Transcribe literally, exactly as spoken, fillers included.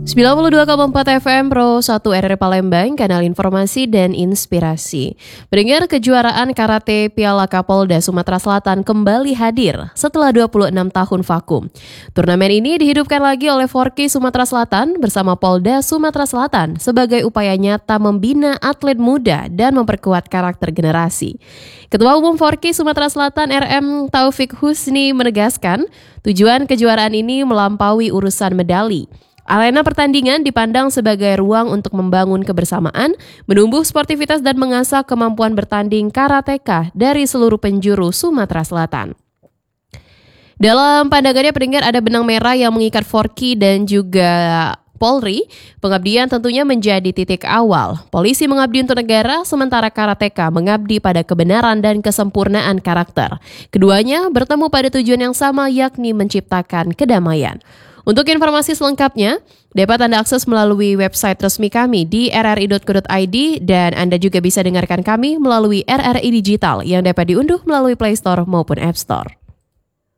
sembilan puluh dua koma empat F M Pro satu R R Palembang, kanal informasi dan inspirasi. Pendengar, kejuaraan karate Piala Kapolda Sumatera Selatan kembali hadir setelah dua puluh enam tahun vakum. Turnamen ini dihidupkan lagi oleh Forky Sumatera Selatan bersama Polda Sumatera Selatan sebagai upaya nyata membina atlet muda dan memperkuat karakter generasi. Ketua Umum Forky Sumatera Selatan R M Taufik Husni menegaskan, tujuan kejuaraan ini melampaui urusan medali. Arena pertandingan dipandang sebagai ruang untuk membangun kebersamaan, menumbuh sportivitas dan mengasah kemampuan bertanding karateka dari seluruh penjuru Sumatera Selatan. Dalam pandangannya, pendengar, ada benang merah yang mengikat Forky dan juga Polri. Pengabdian tentunya menjadi titik awal. Polisi mengabdi untuk negara, sementara karateka mengabdi pada kebenaran dan kesempurnaan karakter. Keduanya bertemu pada tujuan yang sama, yakni menciptakan kedamaian. Untuk informasi selengkapnya, dapat Anda akses melalui website resmi kami di r r i dot co dot i d dan Anda juga bisa dengarkan kami melalui R R I Digital yang dapat diunduh melalui Play Store maupun App Store.